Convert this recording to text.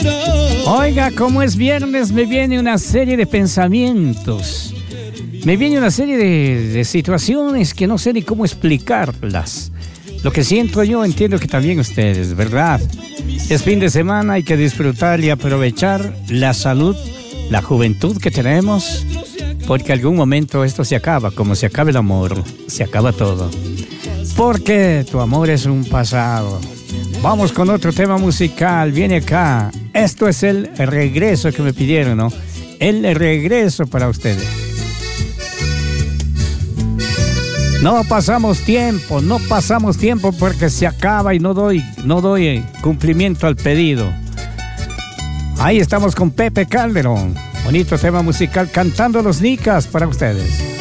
Oiga, como es viernes, me viene una serie de pensamientos. Me viene una serie de situaciones que no sé ni cómo explicarlas. Lo que siento yo, entiendo que también ustedes, ¿verdad? Es fin de semana, hay que disfrutar y aprovechar la salud, la juventud que tenemos, porque algún momento esto se acaba, como se acaba el amor, se acaba todo. Porque tu amor es un pasado. Vamos con otro tema musical, viene acá. Esto es el regreso que me pidieron, ¿no? El regreso para ustedes. No pasamos tiempo porque se acaba y no doy cumplimiento al pedido. Ahí estamos con Pepe Calderón. Bonito tema musical, cantando los Nicas para ustedes.